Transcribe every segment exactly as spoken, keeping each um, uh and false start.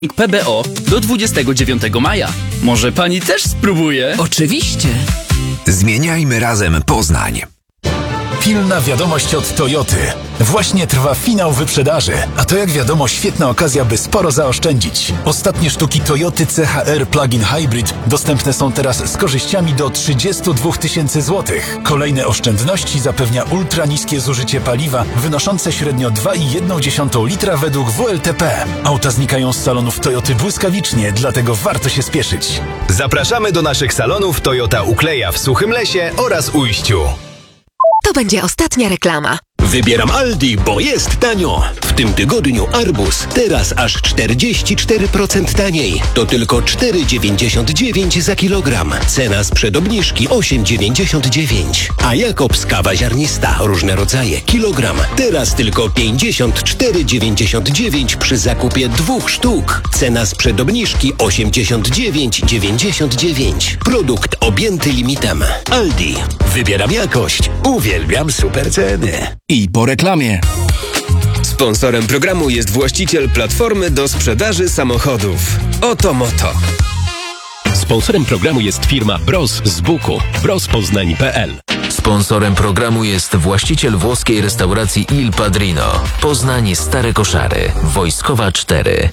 P B O do dwudziestego dziewiątego maja. Może pani też spróbuje? Oczywiście. Zmieniajmy razem Poznań. Pilna wiadomość od Toyoty. Właśnie trwa finał wyprzedaży, a to jak wiadomo świetna okazja, by sporo zaoszczędzić. Ostatnie sztuki Toyoty C H R Plug-in Hybrid dostępne są teraz z korzyściami do trzydzieści dwa tysiące złotych. Kolejne oszczędności zapewnia ultra niskie zużycie paliwa, wynoszące średnio dwa i jedna dziesiąta litra według W L T P. Auta znikają z salonów Toyoty błyskawicznie, dlatego warto się spieszyć. Zapraszamy do naszych salonów Toyota Ukleja w Suchym Lesie oraz Ujściu. To będzie ostatnia reklama. Wybieram Aldi, bo jest tanio. W tym tygodniu arbuz teraz aż czterdzieści cztery procent taniej. To tylko cztery dziewięćdziesiąt dziewięć za kilogram. Cena sprzed obniżki osiem dziewięćdziesiąt dziewięć. A Jakobs kawa ziarnista, różne rodzaje, kilogram. Teraz tylko pięćdziesiąt cztery dziewięćdziesiąt dziewięć przy zakupie dwóch sztuk. Cena sprzed obniżki osiemdziesiąt dziewięć dziewięćdziesiąt dziewięć. Produkt objęty limitem. Aldi. Wybieram jakość. Uwielbiam super ceny. I po reklamie. Sponsorem programu jest właściciel platformy do sprzedaży samochodów. Oto Moto. Sponsorem programu jest firma Bros z Buku. bros poznań kropka p l. Sponsorem programu jest właściciel włoskiej restauracji Il Padrino. Poznań Stare Koszary. Wojskowa cztery.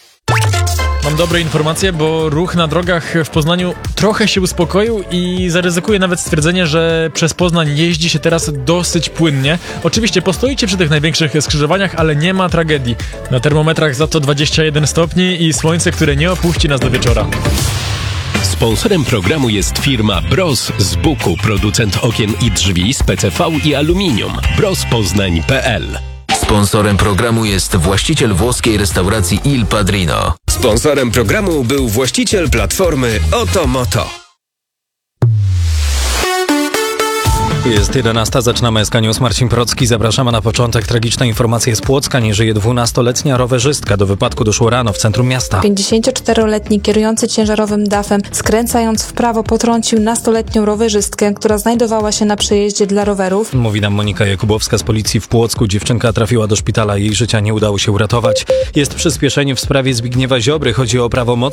Mam dobre informacje, bo ruch na drogach w Poznaniu trochę się uspokoił i zaryzykuję nawet stwierdzenie, że przez Poznań jeździ się teraz dosyć płynnie. Oczywiście postoicie przy tych największych skrzyżowaniach, ale nie ma tragedii. Na termometrach za to dwadzieścia jeden stopni i słońce, które nie opuści nas do wieczora. Sponsorem programu jest firma Bros z Buku, producent okien i drzwi z P C V i aluminium. bros poznań kropka p l. Sponsorem programu jest właściciel włoskiej restauracji Il Padrino. Sponsorem programu był właściciel platformy Oto Moto. Jest jedenasta, zaczynamy S K News. Marcin Procki, zapraszamy na początek. Tragiczne informacje z Płocka. Nie żyje dwunastoletnia rowerzystka. Do wypadku doszło rano w centrum miasta. pięćdziesięcioczteroletni kierujący ciężarowym dafem, skręcając w prawo, potrącił nastoletnią rowerzystkę, która znajdowała się na przejeździe dla rowerów. Mówi nam Monika Jakubowska z policji w Płocku. Dziewczynka trafiła do szpitala, jej życia nie udało się uratować. Jest przyspieszenie w sprawie Zbigniewa Ziobry. Chodzi o prawomocne